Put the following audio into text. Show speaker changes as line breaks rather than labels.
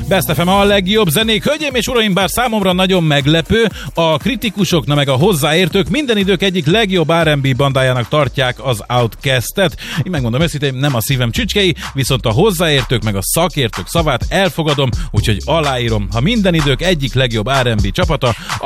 Best FM a legjobb zenék. Hölgyeim és uraim, bár számomra nagyon meglepő, a kritikusok, meg a hozzáértők minden idők egyik legjobb R&B bandájának tartják az Outkastet. Én megmondom őszintén, nem a szívem csücskei, viszont a hozzáértők meg a szakértők szavát elfogadom, úgyhogy aláírom. Ha minden idők egyik legjobb R&B csapata,